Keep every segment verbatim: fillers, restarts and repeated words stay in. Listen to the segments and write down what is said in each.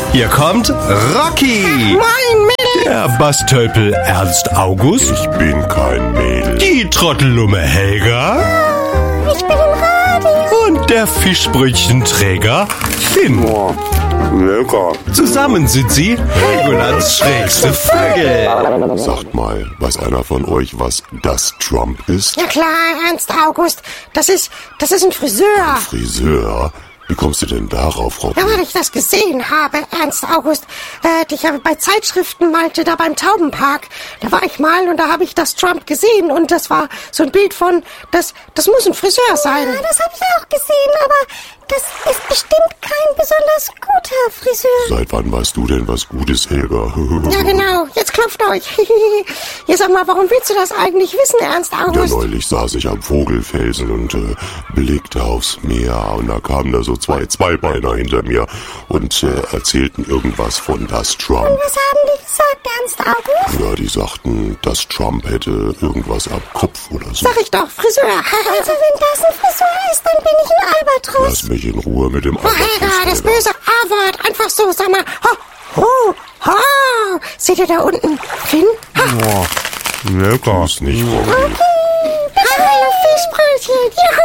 Hier kommt Rocky. Moin, Mädel. Der Bastölpel Ernst August. Ich bin kein Mädel. Die Trottellumme Helga. Ich bin im Radio. Und der Fischbrötchenträger Finn. Oh, lecker. Zusammen sind sie Helgolands schrägste Vögel. Sagt mal, weiß einer von euch, was das Trump ist? Ja klar, Ernst August. Das ist, das ist ein Friseur. Friseur? Wie kommst du denn darauf, Rocky? Ja, weil ich das gesehen habe, Ernst August. Äh, ich habe bei Zeitschriften malte da beim Taubenpark. Da war ich mal und da habe ich das Trump gesehen und das war so ein Bild von, das, das muss ein Friseur sein. Ja, das habe ich auch gesehen, aber das ist bestimmt kein besonders guter Friseur. Seit wann weißt du denn, was gut ist, Helga? Ja, genau. Jetzt klopft euch. Ja, sag mal, warum willst du das eigentlich wissen, Ernst Ja, August? neulich saß ich am Vogelfelsen und äh, blickte aufs Meer und da kamen da so zwei Zweibeiner hinter mir und äh, erzählten irgendwas von das Trump. Was haben die gesagt, Ernst August? Ja, die sagten, das Trump hätte irgendwas am Kopf oder so. Sag ich doch, Friseur. Also wenn das ein Friseur ist, dann bin ich ein Albatros. Lass mich in Ruhe mit dem Oh, Helga, das Helga. böse A-Wort. Einfach so, sag mal. Ho, ho, ho. Seht ihr da unten? Finn? Ha. Lecker. Ist nicht, Rocky. Hallo, Fischbrötchen. Juhu.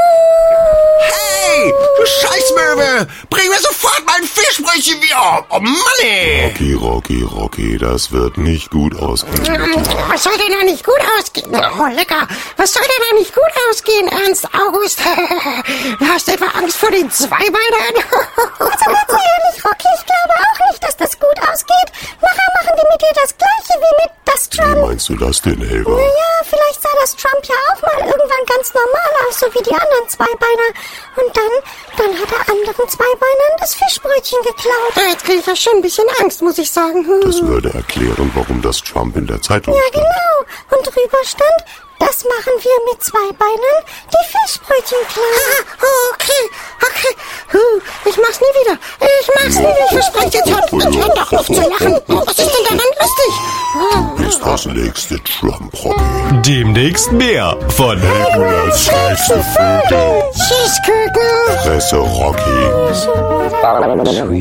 Hey, du Scheißmöwe! Bring mir sofort mein Fischbrötchen wieder! Oh Mann, ey! Rocky, Rocky, Rocky, das wird nicht gut ausgehen. Was soll denn da nicht gut ausgehen? Oh, lecker. Was soll denn da nicht gut ausgehen, Ernst August? Hast du etwa Angst vor den Zweibeinern? Also ganz ehrlich, Rocky, ich glaube auch nicht, dass das gut ausgeht. Nachher machen die mit dir das Gleiche wie mit das Wie Trump. meinst du das denn, Helga? Naja, vielleicht sah das Trump ja auch mal irgendwann ganz normal aus, so wie die anderen Zweibeiner. Und dann, dann hat er anderen Zweibeinern das Fischbrötchen geklaut. Jetzt kriege ich ja schon ein bisschen Angst, muss ich sagen. Das würde erklären, warum das Trump in der Zeitung Ja, stand. genau. Und drüber stand, das machen wir mit Zweibeinern, die Fischbrötchen klauen. Ah, okay, okay. Huh, ich mach's nie wieder. Ich mach's nie wieder. Ich verspreche jetzt, hört, jetzt hört doch auf zu lachen. Was ist denn daran lustig? Du bist das nächste Trump, Rocky. Demnächst mehr von Helgolands schrägste Vögel. Tschüss, Küken. Fresse, Rocky. Schon wieder.